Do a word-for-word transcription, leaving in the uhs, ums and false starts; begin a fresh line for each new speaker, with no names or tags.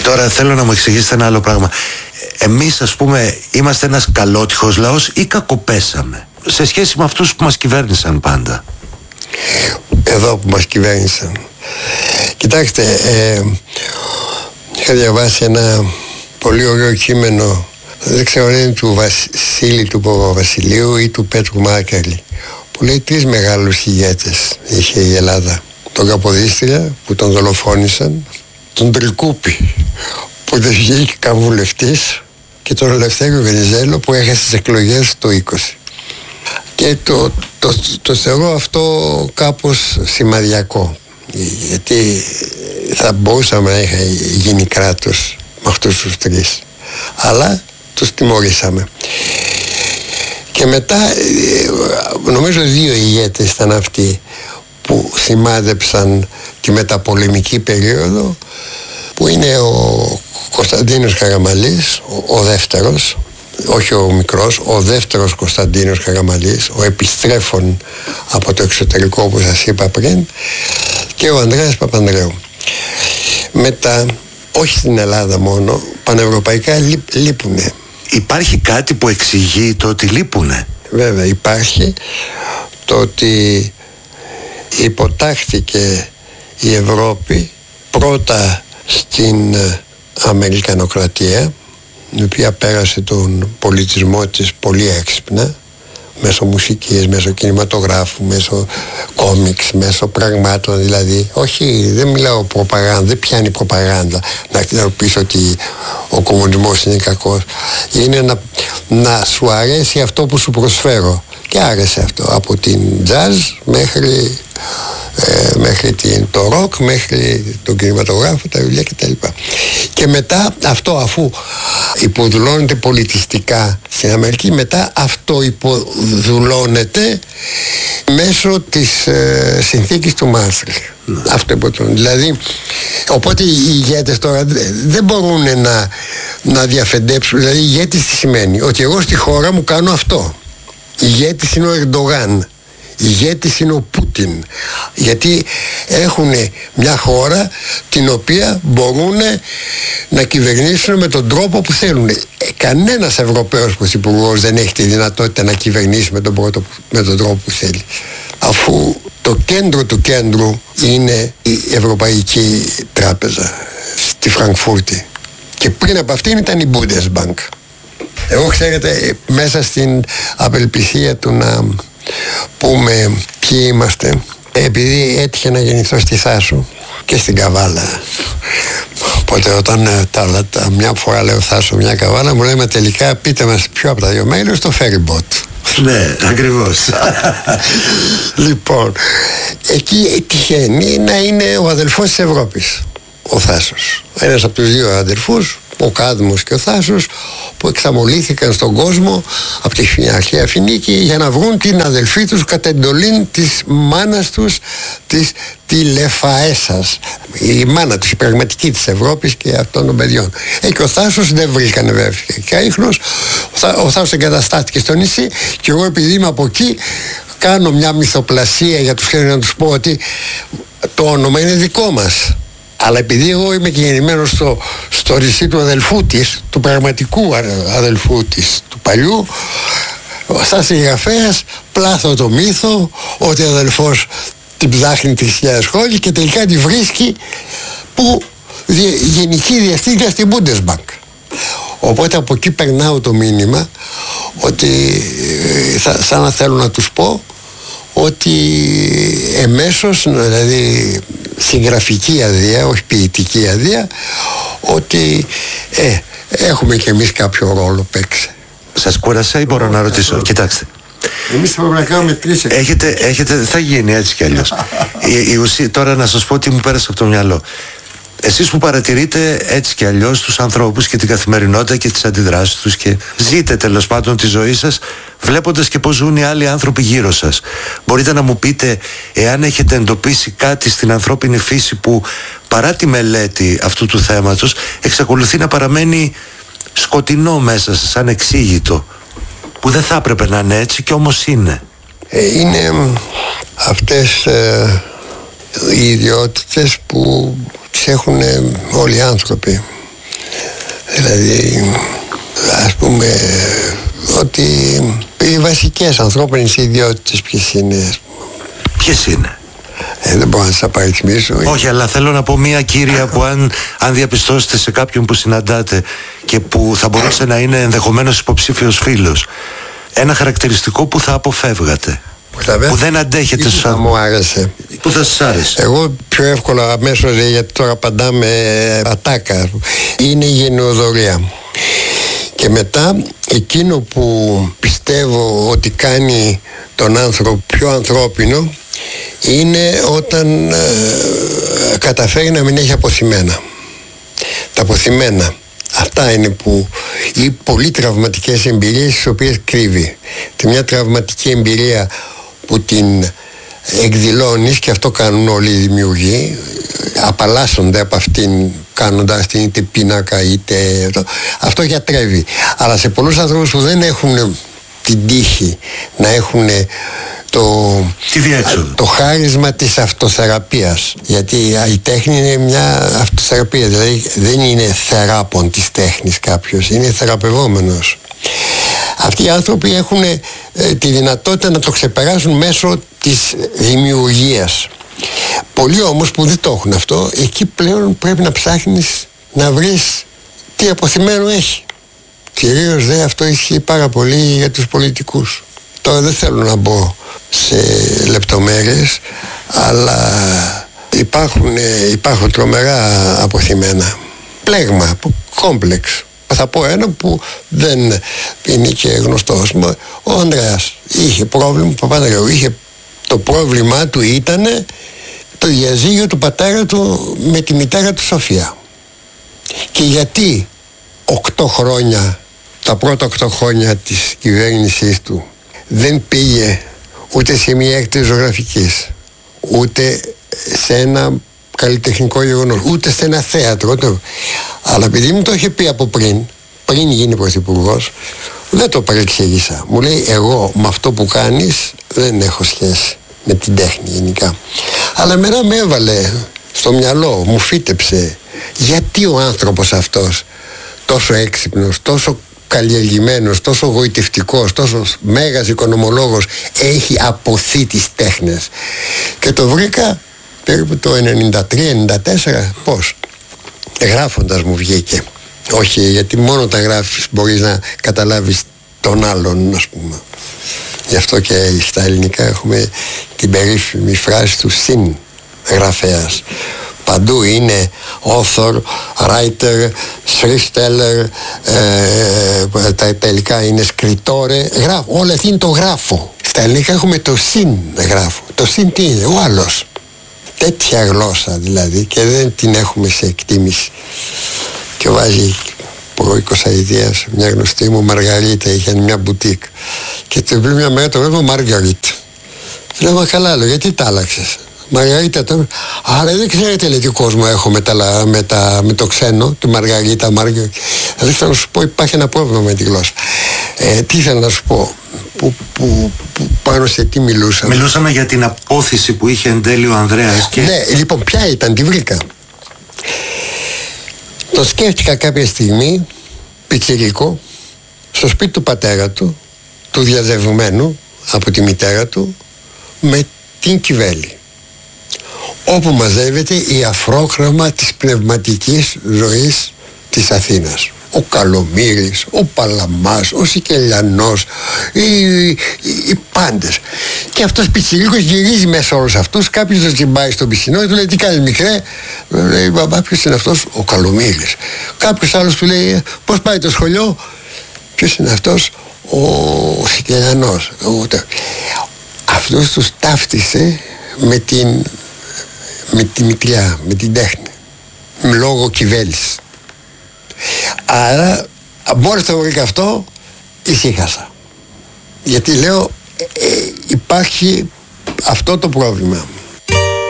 Τώρα θέλω να μου εξηγήσετε ένα άλλο πράγμα. Εμείς, ας πούμε, είμαστε ένας καλότυχος λαός ή κακοπέσαμε σε σχέση με αυτούς που μας κυβέρνησαν πάντα?
Εδώ που μας κυβέρνησαν. Κοιτάξτε, ε, είχα διαβάσει ένα πολύ ωραίο κείμενο, δεν ξέρω αν είναι του Βασίλη του Παπαβασιλείου ή του Πέτρου Μάρκαλη, που λέει τρεις μεγάλους ηγέτες είχε η Ελλάδα. Τον Καποδίστρια που τον δολοφόνησαν, τον Τρικούπη που δεν βγήκε καν βουλευτής και τον Ελευθέριο Βενιζέλο που έχασε τις εκλογές το είκοσι. Και το, το, το, το θεωρώ αυτό κάπως σημαδιακό, γιατί θα μπορούσαμε να είχα γίνει κράτος με αυτούς τους τρεις, αλλά τους τιμωρήσαμε. Και μετά νομίζω δύο ηγέτες ήταν αυτοί που σημάδεψαν τη μεταπολεμική περίοδο, που είναι ο Κωνσταντίνος Καραμανλής, ο, ο δεύτερος, όχι ο μικρός, ο δεύτερος Κωνσταντίνος Καραμανλής, ο επιστρέφων από το εξωτερικό που σας είπα πριν, και ο Ανδρέας Παπανδρέου. Μετά, όχι στην Ελλάδα μόνο, πανευρωπαϊκά λείπ, λείπουνε.
Υπάρχει κάτι που εξηγεί το ότι λείπουνε?
Βέβαια υπάρχει το ότι υποτάχθηκε η Ευρώπη πρώτα στην Αμερικανοκρατία, η οποία πέρασε τον πολιτισμό της πολύ έξυπνα, μέσω μουσικής, μέσω κινηματογράφου, μέσω κόμιξ, μέσω πραγμάτων, δηλαδή. Όχι, δεν μιλάω προπαγάνδα, δεν πιάνει προπαγάνδα να πεις ότι ο κομμουνισμός είναι κακός. Είναι να, να σου αρέσει αυτό που σου προσφέρω. Και άρεσε αυτό, από την jazz μέχρι, ε, μέχρι την, το rock, μέχρι τον κινηματογράφο, τα βιβλία κτλ. Και μετά αυτό, αφού υποδουλώνεται πολιτιστικά στην Αμερική, μετά αυτό υποδουλώνεται μέσω της ε, συνθήκης του Μάστριχτ. Mm. Αυτό υποδουλώνεται. Δηλαδή, οπότε οι ηγέτες τώρα δεν μπορούν να, να διαφεντέψουν. Δηλαδή, ηγέτης τι σημαίνει? Ότι εγώ στη χώρα μου κάνω αυτό. Ηγέτης είναι ο Ερντογάν, ηγέτης είναι ο Πούτιν, γιατί έχουν μια χώρα την οποία μπορούν να κυβερνήσουν με τον τρόπο που θέλουν. Κανένας Ευρωπαίος πρωθυπουργός δεν έχει τη δυνατότητα να κυβερνήσει με τον, πρώτο, με τον τρόπο που θέλει, αφού το κέντρο του κέντρου είναι η Ευρωπαϊκή Τράπεζα στη Φραγκφούρτη, και πριν από αυτήν ήταν η Bundesbank. Εγώ, ξέρετε, μέσα στην απελπισία του να πούμε ποιοι είμαστε, επειδή έτυχε να γεννηθώ στη Θάσο και στην Καβάλα, οπότε όταν τα, τα, μια φορά λέω Θάσο, μια Καβάλα, μου λέμε τελικά πείτε μας ποιο από τα δύο μέρη, στο ferry boat.
Ναι, ακριβώς.
Λοιπόν, εκεί τυχαίνει να είναι ο αδελφός της Ευρώπης, ο Θάσος, ένας από τους δύο αδελφούς, ο Κάδμος και ο Θάσος, που εξαμολύθηκαν στον κόσμο από τη αρχαία Φινίκη για να βρουν την αδελφή τους κατά εντολήν της μάνας τους, της Τηλεφαέσας, η μάνα τους, η πραγματική της Ευρώπης και αυτών των παιδιών. Ε, και ο Θάσος δεν βρήκανε βέβαια ίχνος, ο Θάσος εγκαταστάθηκε στο νησί, και εγώ, επειδή είμαι από εκεί, κάνω μια μυθοπλασία για τους χέρι να τους πω ότι το όνομα είναι δικό μας. Αλλά επειδή εγώ είμαι και γεννημένος στο, στο νησί του αδελφού της, του πραγματικού αδελφού της, του παλιού, σαν συγγραφέας πλάθω το μύθο ότι ο αδελφός την ψάχνει τρεις χιλιάδες χρόνια και τελικά τη βρίσκει που γενική διευθύντρια στην Bundesbank. Οπότε από εκεί περνάω το μήνυμα ότι θα, σαν να θέλω να τους πω ότι εμέσως, δηλαδή συγγραφική αδεία, όχι ποιητική αδεία, ότι ε, έχουμε κι εμείς κάποιο ρόλο παίξει.
Σας κούρασα ή μπορώ να ρωτήσω? Κοιτάξτε,
εμείς θα πρέπει να κάνουμε τρεις.
Έχετε, έχετε, θα γίνει έτσι κι αλλιώς. η, η ουσία, τώρα να σας πω τι μου πέρασε από το μυαλό. Εσείς που παρατηρείτε έτσι κι αλλιώς τους ανθρώπους και την καθημερινότητα και τις αντιδράσεις τους και ζείτε τέλος πάντων τη ζωή σας βλέποντας και πώς ζουν οι άλλοι άνθρωποι γύρω σας, μπορείτε να μου πείτε εάν έχετε εντοπίσει κάτι στην ανθρώπινη φύση που παρά τη μελέτη αυτού του θέματος εξακολουθεί να παραμένει σκοτεινό μέσα σας, ανεξήγητο, που δεν θα έπρεπε να είναι έτσι και όμως είναι?
Ε, είναι αυτές ε, οι ιδιότητες που τις έχουν όλοι οι άνθρωποι. Δηλαδή, ας πούμε, ότι οι βασικές ανθρώπινες ιδιότητες ποιες είναι.
Ποιες είναι?
Ε, δεν μπορώ να σας απαριθμίσω.
Όχι, αλλά θέλω να πω μία κύρια που αν, αν διαπιστώσετε σε κάποιον που συναντάτε και που θα μπορούσε να είναι ενδεχομένως υποψήφιος φίλος, ένα χαρακτηριστικό που θα αποφεύγατε, που, θα που δεν αντέχετε
στους ανθρώπους. Μου άρεσε.
Που θα σας άρεσε?
Εγώ πιο εύκολα αμέσως, γιατί τώρα απαντάμε ατάκα, είναι η γενναιοδωρία. Και μετά εκείνο που πιστεύω ότι κάνει τον άνθρωπο πιο ανθρώπινο είναι όταν ε, καταφέρει να μην έχει αποθυμένα. Τα αποθυμένα, αυτά είναι που οι πολύ τραυματικές εμπειρίες τις οποίες κρύβει. Τη μια τραυματική εμπειρία που την εκδηλώνεις, και αυτό κάνουν όλοι οι δημιουργοί, απαλλάσσονται από αυτήν κάνοντας την είτε πίνακα είτε αυτό γιατρεύει. Αλλά σε πολλούς ανθρώπους που δεν έχουν την τύχη να έχουν το, το χάρισμα της αυτοθεραπείας, γιατί η τέχνη είναι μια αυτοθεραπεία, δηλαδή δεν είναι θεράπων της τέχνης κάποιος, είναι θεραπευόμενος. Αυτοί οι άνθρωποι έχουν ε, τη δυνατότητα να το ξεπεράσουν μέσω της δημιουργίας. Πολλοί όμως που δεν το έχουν αυτό, εκεί πλέον πρέπει να ψάχνεις να βρεις τι αποθυμένο έχει. Κυρίως δε αυτό ισχύει πάρα πολύ για τους πολιτικούς. Τώρα δεν θέλω να μπω σε λεπτομέρειες, αλλά υπάρχουν, υπάρχουν τρομερά αποθυμένα. Πλέγμα, κόμπλεξ. Θα πω ένα που δεν είναι και γνωστός. Ο Ανδρέας είχε πρόβλημα, ο Παπανδρέου είχε, το πρόβλημά του ήταν το διαζύγιο του πατέρα του με τη μητέρα του Σοφία. Και γιατί οκτώ χρόνια, τα πρώτα οκτώ χρόνια της κυβέρνησής του, δεν πήγε ούτε σε μια έκθεση ζωγραφικής, ούτε σε ένα καλλιτεχνικό γεγονός, ούτε σε ένα θέατρο. Αλλά επειδή μου το είχε πει από πριν, πριν γίνει πρωθυπουργός, δεν το παρεξήγησα. Μου λέει, εγώ με αυτό που κάνεις δεν έχω σχέση με την τέχνη γενικά. Αλλά εμένα με έβαλε στο μυαλό, μου φύτεψε γιατί ο άνθρωπος αυτός, τόσο έξυπνος, τόσο καλλιεργημένος, τόσο γοητευτικός, τόσο μέγας οικονομολόγος, έχει αποθεί τις τέχνες. Και το βρήκα περίπου το ενενήντα τρία ενενήντα τέσσερα, πώς, γράφοντας μου βγήκε. Όχι, γιατί μόνο όταν γράφεις μπορείς να καταλάβεις τον άλλον, ας πούμε. Γι' αυτό και στα ελληνικά έχουμε την περίφημη φράση του συγγραφέας. Παντού είναι author, writer, schriftsteller, ε, τα τελικά είναι σκριτόρε, γράφω, όλα αυτή είναι το γράφω. Στα ελληνικά έχουμε το συν γράφω. Το συν τι είναι, ο άλλος. Τέτοια γλώσσα δηλαδή, και δεν την έχουμε σε εκτίμηση. Και βάζει προ εικοσαετίας μια γνωστή μου Μαργαρίτα, είχε μια μπουτίκ, και την πει μια μέρα το βλέπω Μαργαρίτ. Λέω, μα καλά, λέω, γιατί τα άλλαξες? Μαργαρίτα τώρα. Άρα δεν ξέρετε, λέει, τι κόσμο έχω με, τα, με, τα, με το ξένο, τη Μαργαρίτα, Μαργαρίτα. Δηλαδή θέλω να σου πω, υπάρχει ένα πρόβλημα με τη γλώσσα. Ε, τι ήθελα να σου πω, που, που, που, πάνω σε τι μιλούσαμε.
Μιλούσαμε για την απόθυση που είχε εν τέλει ο Ανδρέας. Και...
Ναι, λοιπόν, ποια ήταν, τη βρήκα. Το σκέφτηκα κάποια στιγμή, πιτσιρίκο, στο σπίτι του πατέρα του, του διαζευμένου από τη μητέρα του, με την Κιβέλη, όπου μαζεύεται η αφρόχρωμα της πνευματικής ζωής της Αθήνας. Ο Καλομύρης, ο Παλαμάς, ο Σικελιανός, οι, οι, οι πάντες. Και αυτός πιτσιρίκος γυρίζει μέσα όλους αυτούς, κάποιος τον τσιμπάει στον πισινό και του λέει, τι κάνεις μικρέ? Λέει, μπαμπά, ποιος είναι αυτός? Ο Καλομύρης. Κάποιος άλλος του λέει, πώς πάει το σχολείο? Ποιος είναι αυτός? Ο Σικελιανός. Αυτός τους ταύτισε με την με τη μητριά, με την τέχνη, λόγω Κιβέλης. Άρα μόλις το βρήκα αυτό, ησύχασα, γιατί λέω ε, ε, υπάρχει αυτό το πρόβλημα.